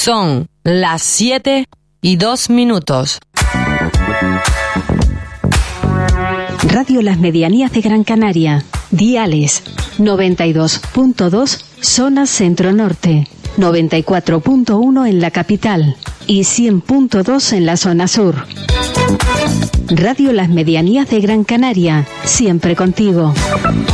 Son las 7:02. Radio Las Medianías de Gran Canaria. Diales 92.2 zona centro-norte, 94.1 en la capital y 100.2 en la zona sur. Radio Las Medianías de Gran Canaria, siempre contigo.